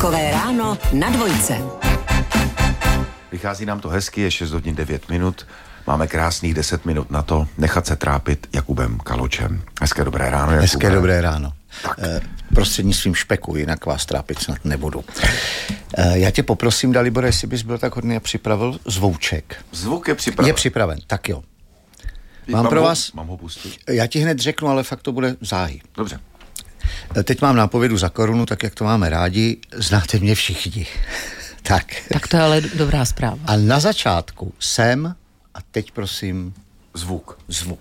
Takové ráno na dvojce. Vychází nám to hezky, je 6 hodin 9 minut. Máme krásných 10 minut na to nechat se trápit Jakubem Kaločem. Hezké dobré ráno, Jakube. Hezké dobré ráno. Tak. Prostřednictvím špeku, jinak vás trápit snad nebudu. Já tě poprosím, Dalibore, jestli bys byl tak hodný a připravil zvouček. Zvuk je připraven. Je připraven, tak jo. Mám pro vás... Mám ho pustit? Já ti hned řeknu, ale fakt to bude záhy. Dobře. Teď mám nápovědu za korunu, tak jak to máme rádi. Znáte mě všichni. Tak to je ale dobrá zpráva. A na začátku jsem, a teď prosím, Zvuk.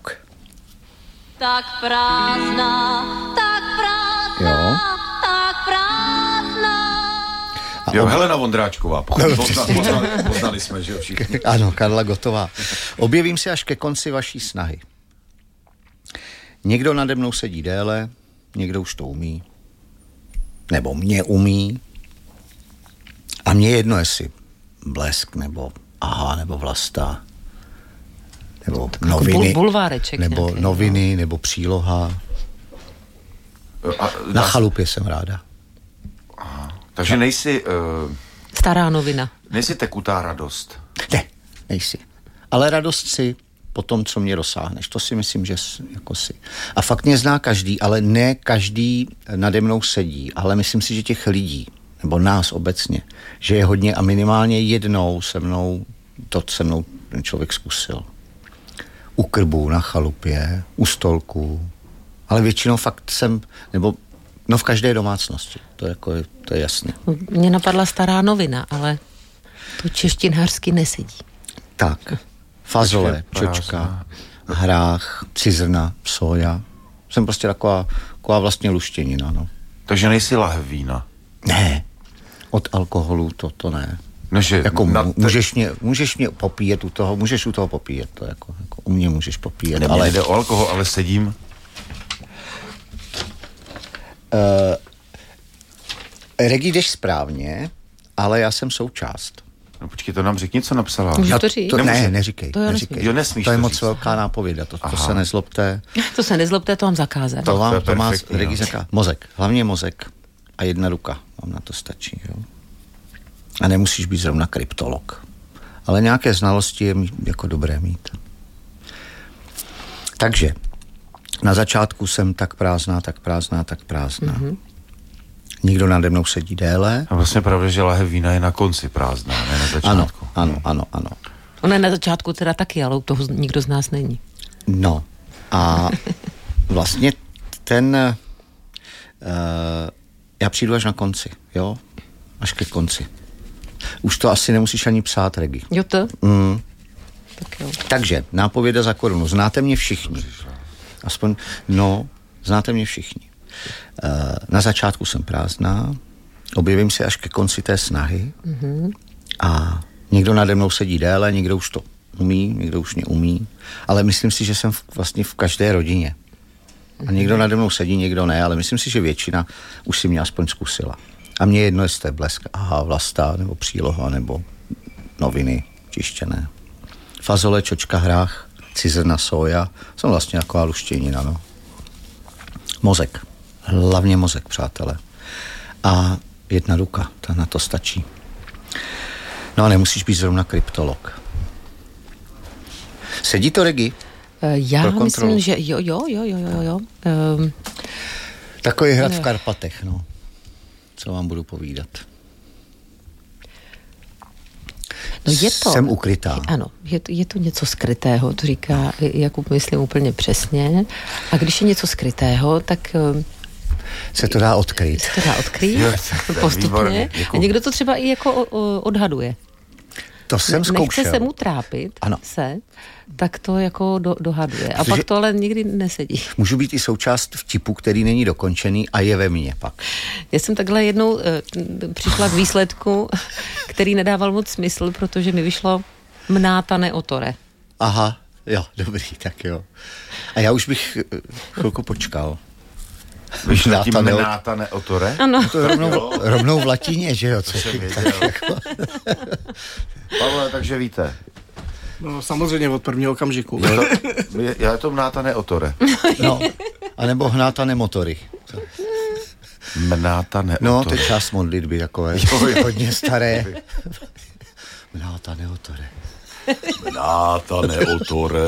Tak prázdná, Jo. tak prázdná. Jo, Helena Vondráčková. Poznali jsme, že jo, všichni. Ano, Karla Gottová. Objevím se až ke konci vaší snahy. Někdo nade mnou sedí déle, někdo už to umí. Nebo mě umí. A mně jedno, jestli Blesk, nebo Aha, nebo Vlasta, nebo tak noviny, jako bulváreček nebo nějaký, noviny, nebo příloha. Na chalupě jsem ráda. Takže nejsi... Stará novina. Nejsi tekutá radost. Ne, nejsi. Ale radost si po tom, co mě dosáhneš. To si myslím, že jako si. A fakt mě zná každý, ale ne každý nade mnou sedí. Ale myslím si, že těch lidí, nebo nás obecně, že je hodně a minimálně jednou se mnou ten člověk zkusil. U krbu, na chalupě, u stolku. Ale většinou fakt jsem, nebo v každé domácnosti. To je jasné. Mně napadla stará novina, ale to češtinářsky nesedí. Tak, fazole, čočka, hrách, cizrna, soja. Jsem prostě taková vlastně luštěnina, no. Takže nejsi lahev vína. Ne, od alkoholu to ne. Neže jako můžeš mě popíjet u toho, můžeš u toho popíjet, to jako u mě můžeš popíjet. Ale nejde o alkohol, ale sedím. Regi, jdeš správně, ale já jsem součást. No počkej, to nám řekni, co napsala. Můžu to říct? Neříkej. Jo, nesmíš to je to moc říct. velká nápověda, to se nezlobte. To se nezlobte, to mám zakázané. To má perfektní, Regi no. zaká. Mozek, hlavně mozek a jedna ruka, vám na to stačí, jo. A nemusíš být zrovna kryptolog. Ale nějaké znalosti je jako dobré mít. Takže na začátku jsem tak prázdná. Mm-hmm. Nikdo nade mnou sedí déle. A vlastně pravda, že lahev vína je na konci prázdná, ne na začátku. Ano. Ona je na začátku teda taky, ale u toho nikdo z nás není. No a vlastně já přijdu až na konci, jo? Až ke konci. Už to asi nemusíš ani psát, Regi. Jo to? Tak jo. Takže, nápověda za korunu. Znáte mě všichni. Aspoň, znáte mě všichni. Na začátku jsem prázdná, objevím se až ke konci té snahy a někdo nade mnou sedí déle, někdo už to umí, někdo už mě umí, ale myslím si, že jsem vlastně v každé rodině. A někdo nade mnou sedí, někdo ne, ale myslím si, že většina už si mě aspoň zkusila. A mně jedno, jestli to je Blesk, Aha, Vlasta, nebo příloha, nebo noviny tištěné. Fazole, čočka, hrách, cizrna, soja, jsem vlastně taková luštěnina, no. Mozek. Hlavně mozek, přátelé. A jedna ruka, ta na to stačí. No a nemusíš být zrovna kryptolog. Sedí to, Regi? Já myslím, že jo. Takový hrad v Karpatech, no. Co vám budu povídat? No je to. Jsem ukrytá. Ano, je to něco skrytého, to říká Jakub, myslím úplně přesně. A když je něco skrytého, tak se to dá odkryt. Postupně. A někdo to třeba i jako odhaduje. To jsem zkoušel. Nechce se mu trápit, ano. Tak to jako dohaduje. A pak to ale nikdy nesedí. Můžu být i součást vtipu, který není dokončený a je ve mně pak. Já jsem takhle jednou přišla k výsledku, který nedával moc smysl, protože mi vyšlo mnátane otore. Aha, jo, dobrý, tak jo. A já už bych chvilku počkal. Vyšlo tím mnátane otore? Ano. To rovnou v latině, že jo? To jsem věděl. Pavle, takže víte. No samozřejmě od prvního okamžiku. Já to mnátané otore. No, anebo hnátané motory. Mnáta neotore. No, to je část modlitby, takové hodně staré. Mnáta neotore. Mnáta neotore.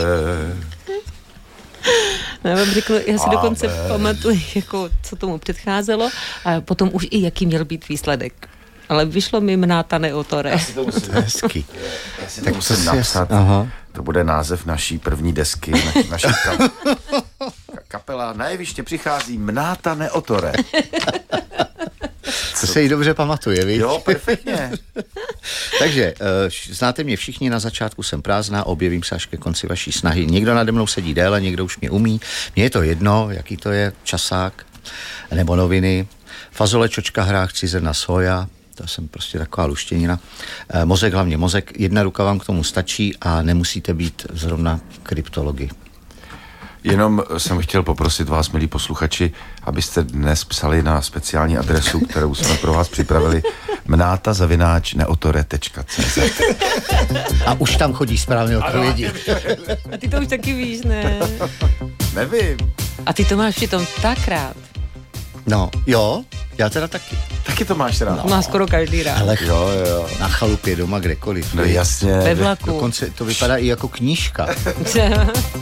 Já vám řeknu, já si dokonce pamatuju, jako, co tomu předcházelo a potom už i jaký měl být výsledek. Ale vyšlo mi Mnáta neotore. Hezky. Já si to musím napsat. To bude název naší první desky, naší kapela. Na jeviště přichází Mnáta neotore. To se jí dobře pamatuje, víš? Jo, perfektně. Takže znáte mě všichni, na začátku jsem prázdná, objevím se až ke konci vaší snahy. Někdo nade mnou sedí déle, někdo už mě umí. Mně je to jedno, jaký to je časák nebo noviny. Fazole, čočka, hrách, cizená soja. To jsem prostě taková luštěnina. Mozek, hlavně mozek. Jedna ruka vám k tomu stačí a nemusíte být zrovna kryptologi. Jenom jsem chtěl poprosit vás, milí posluchači, abyste dnes psali na speciální adresu, kterou jsme pro vás připravili, mnata@neotore.cz. A už tam chodí správné odpovědi. A ty to už taky víš, ne? Nevím. A ty to máš přitom tak rád. No, jo, já teda taky. Taky to máš rád. To má skoro každý rád. Ale Jo. na chalupě, doma, kdekoliv. No jasně. Ve vlaku. Dokonce to vypadá i jako knížka.